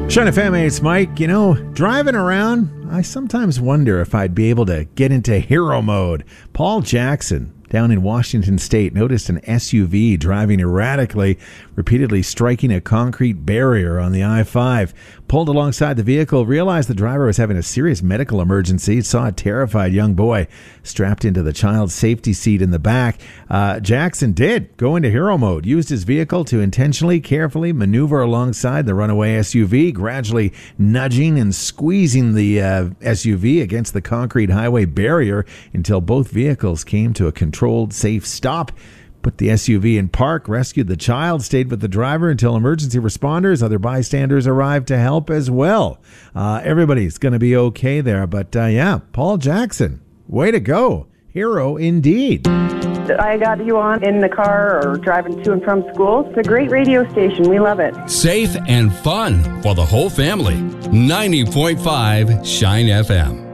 Shine FM, it's Mike. You know, driving around, I sometimes wonder if I'd be able to get into hero mode. Paul Jackson, down in Washington State, noticed an SUV driving erratically, repeatedly striking a concrete barrier on the I-5. Pulled alongside the vehicle, realized the driver was having a serious medical emergency, saw a terrified young boy strapped into the child's safety seat in the back. Jackson did go into hero mode, used his vehicle to intentionally, carefully maneuver alongside the runaway SUV, gradually nudging and squeezing the SUV against the concrete highway barrier until both vehicles came to a controlled, safe stop. Put the SUV in park, rescued the child, stayed with the driver until emergency responders, other bystanders arrived to help as well. Everybody's going to be okay there. But yeah, Paul Jackson, way to go. Hero indeed. I got you on in the car or driving to and from school. It's a great radio station. We love it. Safe and fun for the whole family. 90.5 Shine FM.